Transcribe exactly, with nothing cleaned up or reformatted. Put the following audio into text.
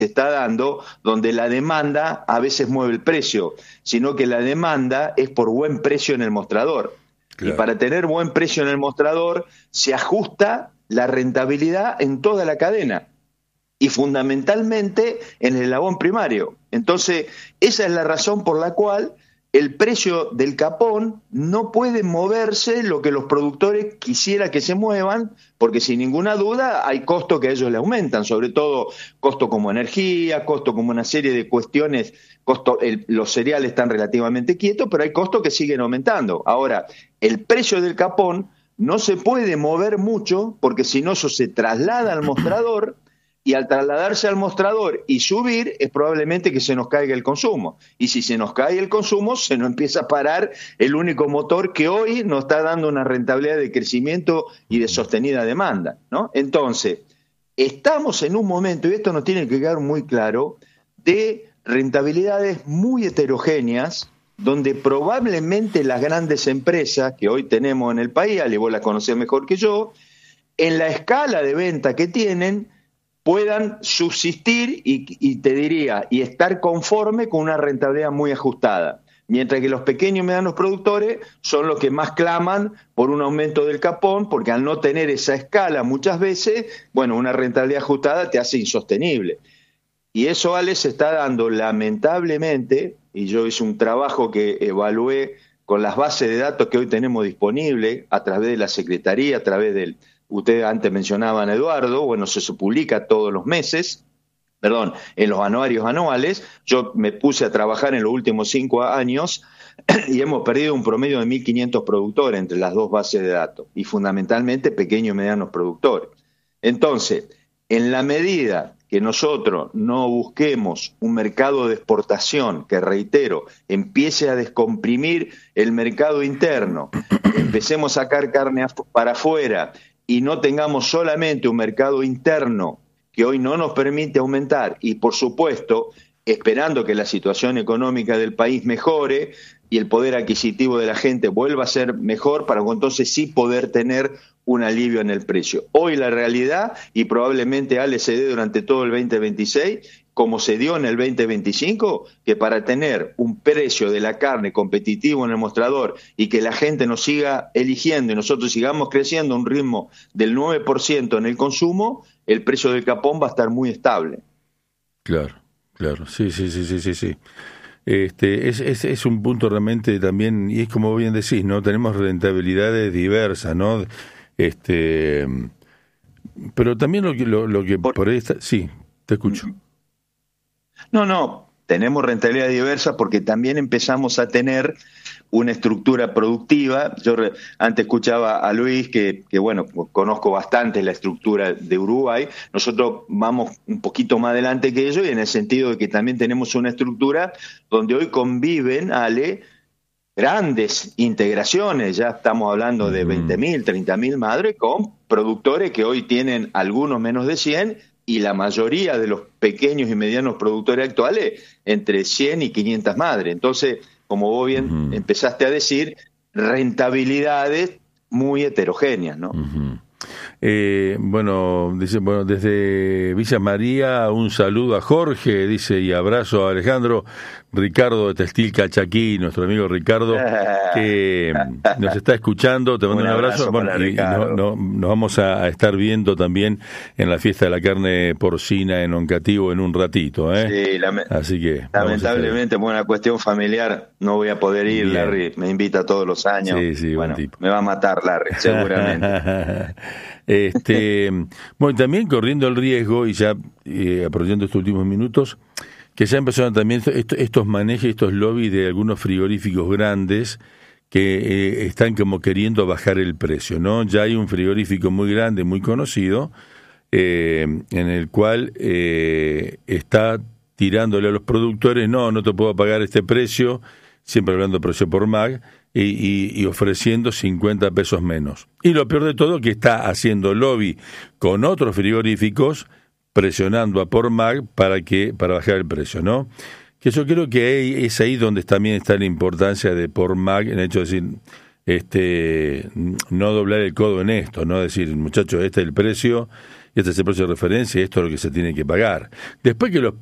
se está dando, donde la demanda a veces mueve el precio, sino que la demanda es por buen precio en el mostrador. Claro. Y para tener buen precio en el mostrador se ajusta la rentabilidad en toda la cadena y fundamentalmente en el eslabón primario. Entonces, esa es la razón por la cual el precio del capón no puede moverse lo que los productores quisieran que se muevan, porque sin ninguna duda hay costos que a ellos le aumentan, sobre todo costos como energía, costos como una serie de cuestiones, costo, el, los cereales están relativamente quietos, pero hay costos que siguen aumentando. Ahora, el precio del capón no se puede mover mucho, porque si no eso se traslada al mostrador, y al trasladarse al mostrador y subir, es probablemente que se nos caiga el consumo. Y si se nos cae el consumo, se nos empieza a parar el único motor que hoy nos está dando una rentabilidad de crecimiento y de sostenida demanda, ¿no? Entonces, estamos en un momento, y esto nos tiene que quedar muy claro, de rentabilidades muy heterogéneas, donde probablemente las grandes empresas que hoy tenemos en el país, Ale, vos las conocés mejor que yo, en la escala de venta que tienen, puedan subsistir y, y te diría, y estar conforme con una rentabilidad muy ajustada. Mientras que los pequeños y medianos productores son los que más claman por un aumento del capón, porque al no tener esa escala muchas veces, bueno, una rentabilidad ajustada te hace insostenible. Y eso, Ale, se está dando lamentablemente, y yo hice un trabajo que evalué con las bases de datos que hoy tenemos disponibles a través de la Secretaría, a través del... Ustedes antes mencionaban a Eduardo, bueno, se, se publica todos los meses, perdón, en los anuarios anuales. Yo me puse a trabajar en los últimos cinco años y hemos perdido un promedio de mil quinientos productores entre las dos bases de datos, y fundamentalmente pequeños y medianos productores. Entonces, en la medida que nosotros no busquemos un mercado de exportación, que reitero, empiece a descomprimir el mercado interno, empecemos a sacar carne para afuera, y no tengamos solamente un mercado interno que hoy no nos permite aumentar, y por supuesto, esperando que la situación económica del país mejore y el poder adquisitivo de la gente vuelva a ser mejor, para entonces sí poder tener un alivio en el precio. Hoy la realidad, y probablemente Ale se dé durante todo el veinte veintiséis, como se dio en el veinte veinticinco, que para tener un precio de la carne competitivo en el mostrador y que la gente nos siga eligiendo y nosotros sigamos creciendo a un ritmo del nueve por ciento en el consumo, el precio del capón va a estar muy estable. Claro, claro, sí, sí, sí, sí, sí, sí. Este, es, es, es un punto realmente también, y es como bien decís, ¿no? Tenemos rentabilidades diversas, ¿no? Este, pero también lo que, lo, lo que por, por ahí está, sí, te escucho. No, no, tenemos rentabilidad diversa porque también empezamos a tener una estructura productiva. Yo re, antes escuchaba a Luis que, que, bueno, conozco bastante la estructura de Uruguay. Nosotros vamos un poquito más adelante que ellos, y en el sentido de que también tenemos una estructura donde hoy conviven, Ale, grandes integraciones. Ya estamos hablando de veinte mil, treinta mil madres con productores que hoy tienen algunos menos de cien, y la mayoría de los pequeños y medianos productores actuales entre cien y quinientas madres. Entonces, como vos bien uh-huh. empezaste a decir, rentabilidades muy heterogéneas, ¿no? Uh-huh. Eh, bueno, dice, bueno, desde Villa María un saludo a Jorge, dice, y abrazo a Alejandro. Ricardo de Textil Cachaquí, nuestro amigo Ricardo, que nos está escuchando, te mando un, un abrazo, abrazo bueno, y no, no, nos vamos a, a estar viendo también en la fiesta de la carne porcina en Oncativo en un ratito, ¿eh? Sí, lame- así que lamentablemente por una cuestión familiar no voy a poder ir. Bien. Larry me invita todos los años. Sí, sí, bueno, buen tipo. Me va a matar Larry, seguramente. este, bueno, también corriendo el riesgo, y ya eh, aprovechando estos últimos minutos, que ya empezaron también estos manejos, estos lobbies de algunos frigoríficos grandes que eh, están como queriendo bajar el precio, ¿no? Ya hay un frigorífico muy grande, muy conocido, eh, en el cual eh, está tirándole a los productores, no, no te puedo pagar este precio, siempre hablando de precio por M A G, y, y, y ofreciendo cincuenta pesos menos. Y lo peor de todo, que está haciendo lobby con otros frigoríficos, presionando a Pormag para que para bajar el precio, ¿no? Que yo creo que es ahí donde también está la importancia de Pormag, en el hecho de decir, este, no doblar el codo en esto, ¿no? Decir, muchachos, este es el precio, y este es el precio de referencia y esto es lo que se tiene que pagar. Después que los